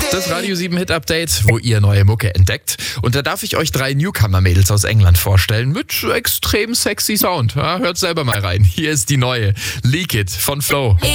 Das Radio 7 Hit Update, wo ihr neue Mucke entdeckt. Und da darf ich euch 3 Newcomer-Mädels aus England vorstellen mit extrem sexy Sound. Ja, hört selber mal rein. Hier ist die neue Leak It von Flo.